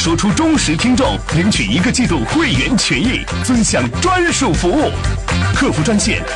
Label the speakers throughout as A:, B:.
A: 说出忠实听众领取1个季度会员权益，尊享专属服务。客服专线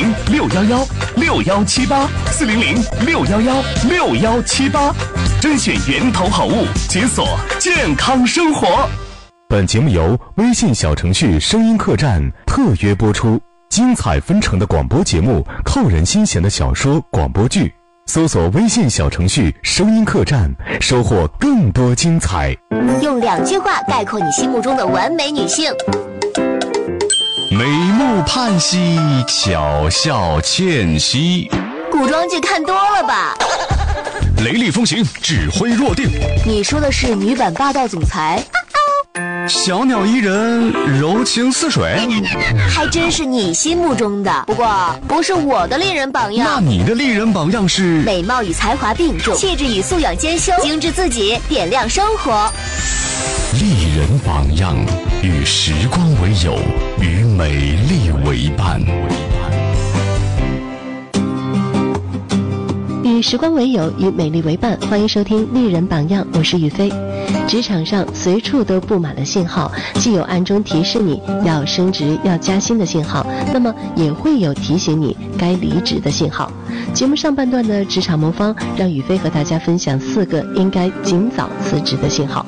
A: 400-611-6118，400-611-6178，甄选源头好物，解锁健康生活。本节目由微信小程序声音客栈特约播出，精彩纷呈的广播节目，扣人心弦的小说广播剧，搜索微信小程序声音客栈，收获更多精彩。
B: 用2句话概括你心目中的完美女性：
C: 美目盼兮，巧笑倩兮。
B: 古装剧看多了吧？
C: 雷厉风行，指挥若定。
B: 你说的是女版霸道总裁？
C: 小鸟依人，柔情似水。
B: 还真是你心目中的，不过不是我的丽人榜样。
C: 那你的丽人榜样是？
B: 美貌与才华并重，气质与素养兼修，精致自己，点亮生活。
C: 丽人榜样，与时光为友，与美丽为伴。
D: 与时光为友，与美丽为伴，欢迎收听丽人榜样，我是雨飞。职场上随处都布满了信号，既有暗中提示你要升职要加薪的信号，那么也会有提醒你该离职的信号。节目上半段的职场魔方，让雨飞和大家分享4个应该尽早辞职的信号。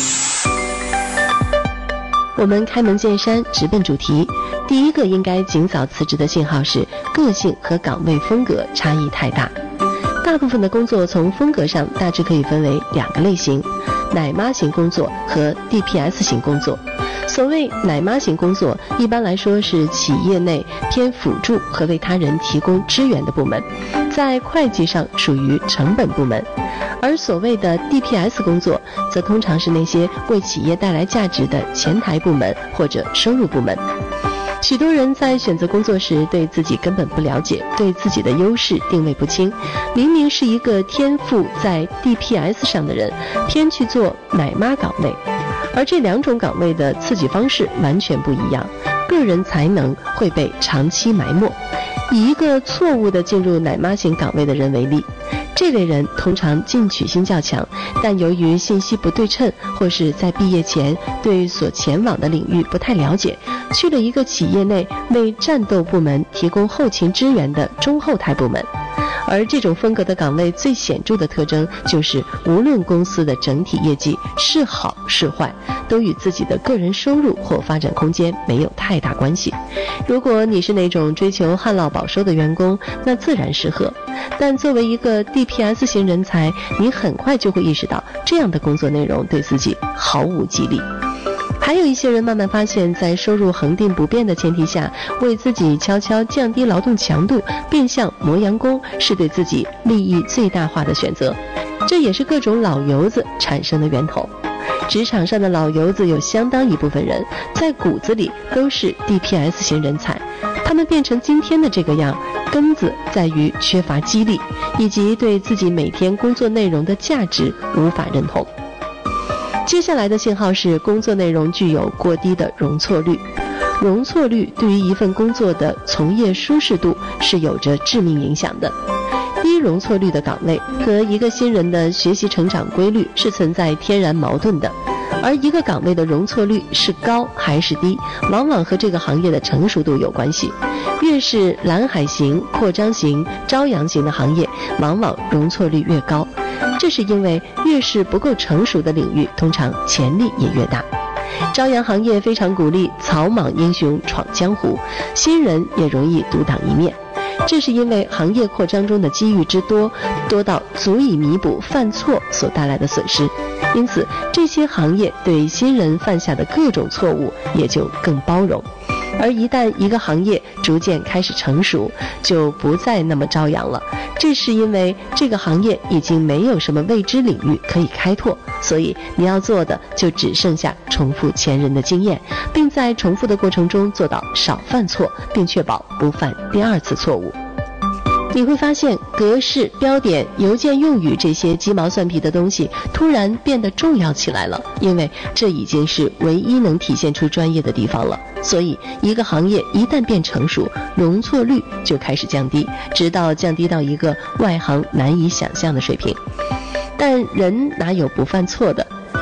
D: 我们开门见山，直奔主题。第一个应该尽早辞职的信号是个性和岗位风格差异太大。大部分的工作从风格上大致可以分为2个类型：奶妈型工作和 DPS 型工作。所谓奶妈型工作，一般来说是企业内偏辅助和为他人提供支援的部门，在会计上属于成本部门。而所谓的 DPS 工作，则通常是那些为企业带来价值的前台部门或者收入部门。许多人在选择工作时对自己根本不了解，对自己的优势定位不清，明明是一个天赋在 DPS 上的人，偏去做奶妈岗位。而这2种岗位的刺激方式完全不一样，个人才能会被长期埋没。以一个错误地进入奶妈型岗位的人为例，这类人通常进取心较强，但由于信息不对称，或是在毕业前对所前往的领域不太了解，去了一个企业内为战斗部门提供后勤支援的中后台部门。而这种风格的岗位最显著的特征就是，无论公司的整体业绩是好是坏，都与自己的个人收入或发展空间没有太大关系。如果你是那种追求旱涝保收的员工，那自然适合。但作为一个 DPS 型人才，你很快就会意识到，这样的工作内容对自己毫无激励。还有一些人慢慢发现，在收入恒定不变的前提下，为自己悄悄降低劳动强度，变相磨洋工，是对自己利益最大化的选择。这也是各种老油子产生的源头。职场上的老油子有相当一部分人，在骨子里都是 DPS 型人才，他们变成今天的这个样，根子在于缺乏激励，以及对自己每天工作内容的价值无法认同。接下来的信号是工作内容具有过低的容错率。容错率对于一份工作的从业舒适度是有着致命影响的。低容错率的岗位和一个新人的学习成长规律是存在天然矛盾的，而一个岗位的容错率是高还是低，往往和这个行业的成熟度有关系。越是蓝海型、扩张型、朝阳型的行业，往往容错率越高。这是因为越是不够成熟的领域，通常潜力也越大。朝阳行业非常鼓励草莽英雄闯江湖，新人也容易独当一面。这是因为行业扩张中的机遇之多，多到足以弥补犯错所带来的损失，因此这些行业对新人犯下的各种错误也就更包容。而一旦一个行业逐渐开始成熟，就不再那么朝阳了。这是因为这个行业已经没有什么未知领域可以开拓，所以你要做的就只剩下重复前人的经验，并在重复的过程中做到少犯错，并确保不犯第2次错误。你会发现格式、标点、邮件用语这些鸡毛蒜皮的东西突然变得重要起来了，因为这已经是唯一能体现出专业的地方了。所以一个行业一旦变成熟，容错率就开始降低，直到降低到一个外行难以想象的水平。但人哪有不犯错的？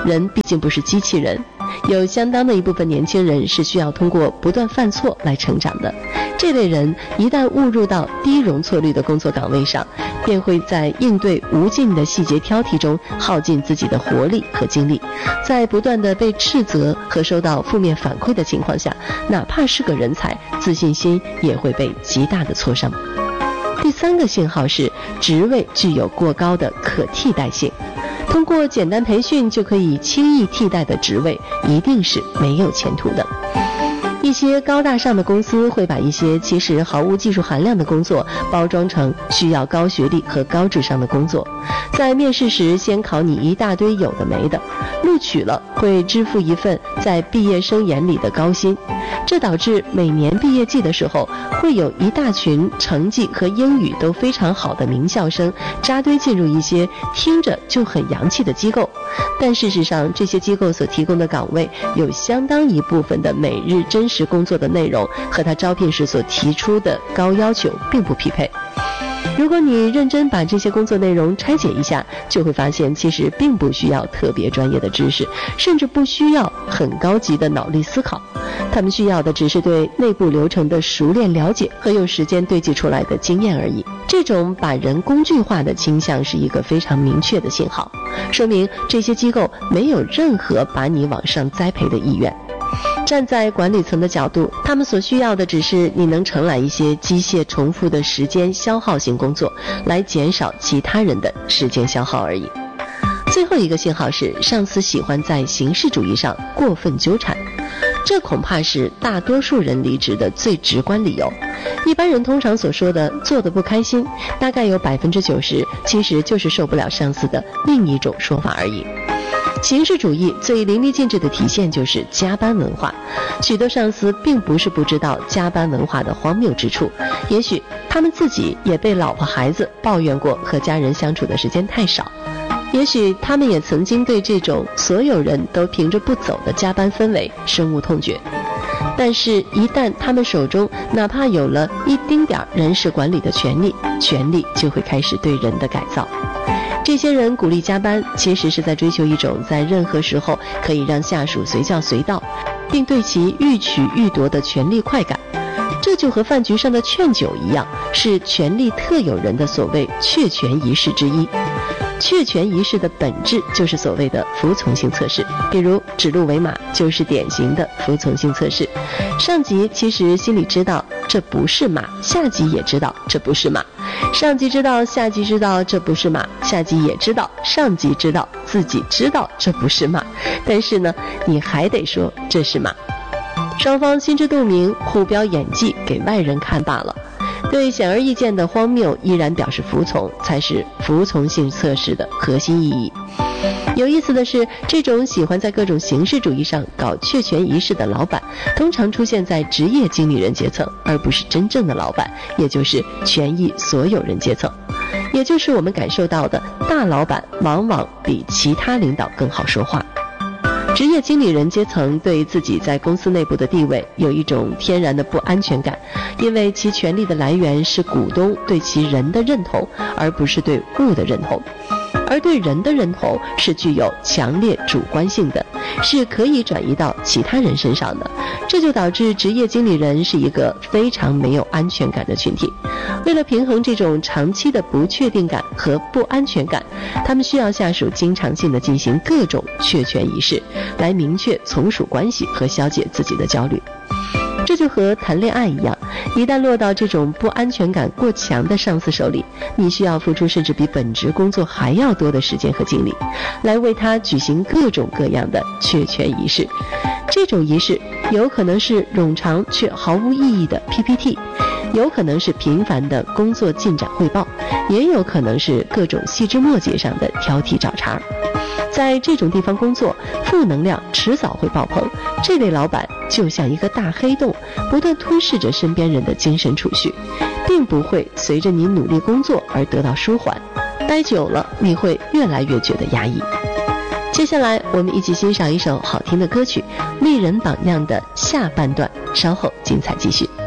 D: 人毕竟不是机器人，有相当的一部分年轻人是需要通过不断犯错来成长的。这类人一旦误入到低容错率的工作岗位上，便会在应对无尽的细节挑剔中耗尽自己的活力和精力，在不断的被斥责和收到负面反馈的情况下，哪怕是个人才，自信心也会被极大的挫伤。第三个信号是职位具有过高的可替代性。通过简单培训就可以轻易替代的职位，一定是没有前途的。一些高大上的公司会把一些其实毫无技术含量的工作包装成需要高学历和高智商的工作，在面试时先考你一大堆有的没的，录取了会支付一份在毕业生眼里的高薪，这导致每年毕业季的时候，会有一大群成绩和英语都非常好的名校生扎堆进入一些听着就很洋气的机构，但事实上这些机构所提供的岗位有相当一部分的每日真实工作的内容和他招聘时所提出的高要求并不匹配。如果你认真把这些工作内容拆解一下，就会发现其实并不需要特别专业的知识，甚至不需要很高级的脑力思考，他们需要的只是对内部流程的熟练了解和用时间堆积出来的经验而已。这种把人工具化的倾向是一个非常明确的信号，说明这些机构没有任何把你往上栽培的意愿。站在管理层的角度，他们所需要的只是你能承揽一些机械重复的时间消耗型工作，来减少其他人的时间消耗而已。最后一个信号是上司喜欢在形式主义上过分纠缠，这恐怕是大多数人离职的最直观理由。一般人通常所说的做得不开心，大概有90%其实就是受不了上司的另一种说法而已。形式主义最淋漓尽致的体现就是加班文化，许多上司并不是不知道加班文化的荒谬之处，也许他们自己也被老婆孩子抱怨过和家人相处的时间太少，也许他们也曾经对这种所有人都凭着不走的加班氛围深恶痛绝。但是一旦他们手中哪怕有了一丁点人事管理的权利，权力就会开始对人的改造。这些人鼓励加班，其实是在追求一种在任何时候可以让下属随叫随到，并对其欲取欲夺的权力快感。这就和饭局上的劝酒一样，是权力特有人的所谓确权仪式之一。确权仪式的本质就是所谓的服从性测试，比如指鹿为马就是典型的服从性测试。上级其实心里知道这不是马，下级也知道这不是马，上级知道下级知道这不是马，下级也知道上级知道自己知道这不是马，但是呢你还得说这是马。双方心知肚明，互标演技给外人看罢了。对显而易见的荒谬依然表示服从，才是服从性测试的核心意义。有意思的是，这种喜欢在各种形式主义上搞确权仪式的老板，通常出现在职业经理人阶层，而不是真正的老板，也就是权益所有人阶层。也就是我们感受到的，大老板往往比其他领导更好说话。职业经理人阶层对自己在公司内部的地位有一种天然的不安全感，因为其权力的来源是股东对其人的认同，而不是对物的认同。而对人的认同是具有强烈主观性的，是可以转移到其他人身上的，这就导致职业经理人是一个非常没有安全感的群体。为了平衡这种长期的不确定感和不安全感，他们需要下属经常性的进行各种确权仪式，来明确从属关系和消解自己的焦虑。这就和谈恋爱一样，一旦落到这种不安全感过强的上司手里，你需要付出甚至比本职工作还要多的时间和精力，来为他举行各种各样的确权仪式。这种仪式有可能是冗长却毫无意义的 PPT， 有可能是频繁的工作进展汇报，也有可能是各种细枝末节上的挑剔找茬。在这种地方工作，负能量迟早会爆棚，这类老板就像一个大黑洞，不断吞噬着身边人的精神储蓄，并不会随着你努力工作而得到舒缓，待久了你会越来越觉得压抑。接下来我们一起欣赏一首好听的歌曲《丽人榜样》的下半段，稍后精彩继续。